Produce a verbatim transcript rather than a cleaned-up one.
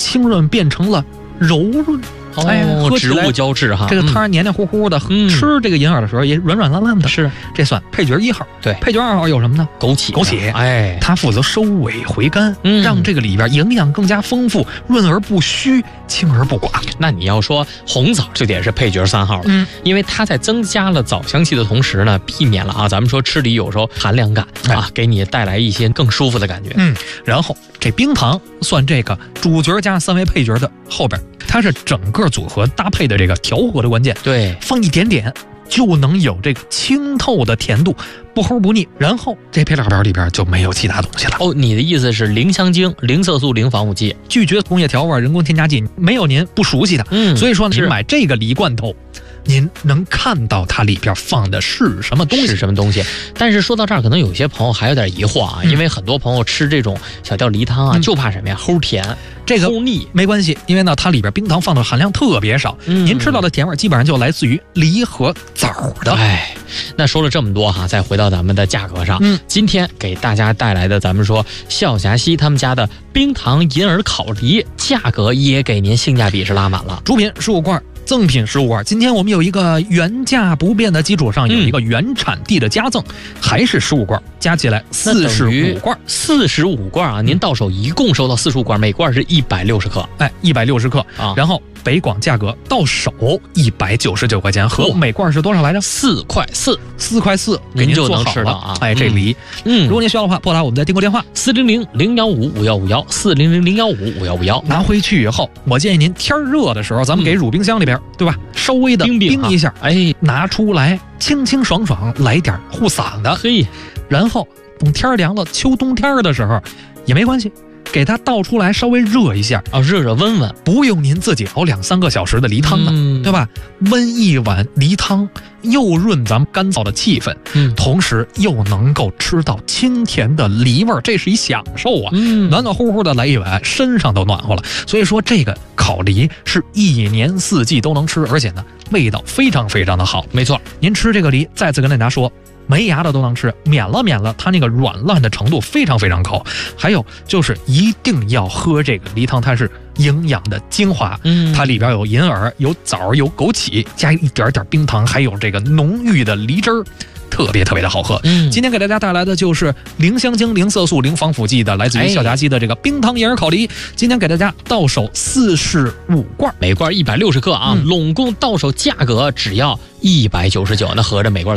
清润变成了柔润。 哦， 哎，喝起来植物胶质哈， 这个汤黏黏糊糊的， 嗯、 吃这个银耳的时候也软软烂烂的。 是， 这算配角一号。 对， 配角二号有什么呢？ 枸杞， 枸杞， 哎， 它负责收尾回甘， 嗯、 让这个里边营养更加丰富，润而不虚，清而不寡。 那你要说红枣就得是配角三号了， 嗯， 因为它在增加了枣香气的同时呢，避免了啊，咱们说吃梨有时候寒凉感啊，给你带来一些更舒服的感觉。 嗯，然后这冰糖算这个主角加三位配角的后边，它是整个组合搭配的这个调和的关键。 对， 放一点点就能有这个清透的甜度，不齁不腻。然后这配料表里边就没有其他东西了。 哦，你的意思是零香精、零色素、零防腐剂， 拒绝工业调味、人工添加剂，没有您不熟悉的。 嗯， 所以说您买这个梨罐头，您能看到它里边放的是什么东西？ 是什么东西？但是说到这儿，可能有些朋友还有点疑惑啊， 嗯、 因为很多朋友吃这种小吊梨汤啊，嗯、就怕什么呀？齁甜， 这个齁腻。 没关系，因为呢，它里边冰糖放的含量特别少，嗯、您吃到的甜味基本上就来自于梨和枣的。 哎，那说了这么多哈，再回到咱们的价格上，嗯，今天给大家带来的咱们说笑霞溪他们家的冰糖银耳烤梨，价格也给您性价比是拉满了， 主品十五罐。赠品十五罐，今天我们有一个原价不变的基础上，有一个原产地的加赠，嗯、还是十五罐，加起来四十五罐， 四十五罐啊！您到手一共收到四十五罐，每罐是一百六十克， 哎，一百六十克啊。 然后北广价格到手一百九十九块钱，和每罐是多少来着？ 四块四， 四块四， 给您就能吃到啊！ 哎，这梨， 嗯， 如果您需要的话，拨打我们的订购电话四零零零幺五五幺五幺四零零零幺五五幺五幺。 拿回去以后，我建议您天热的时候，咱们给乳冰箱里边，嗯、对吧？稍微的冰冰一下， 哎， 拿出来清清爽爽，来点护嗓的。 嘿， 然后等天凉了，秋冬天的时候也没关系，给它倒出来稍微热一下啊，热热温温， 不用您自己熬两三个小时的梨汤呢，嗯、对吧？温一碗梨汤，又润咱们干燥的气氛，嗯，同时又能够吃到清甜的梨味儿，这是一享受啊！嗯，暖暖乎乎的来一碗，身上都暖和了。所以说，这个烤梨是一年四季都能吃，而且呢，味道非常非常的好。 没错， 您吃这个梨，再次跟大家说。没牙的都能吃，免了免了，它那个软烂的程度非常非常高。还有就是一定要喝这个梨汤，它是营养的精华，嗯，它里边有银耳、有枣、有枸杞，加一点点冰糖，还有这个浓郁的梨汁儿。特别特别的好喝。嗯，今天给大家带来的就是零香精、零色素、零防腐剂的，来自于笑霞溪的这个冰糖银耳烤梨。今天给大家到手四十五罐， 每罐一百六十克啊，嗯、拢共到手价格只要一百九十九，那合着每罐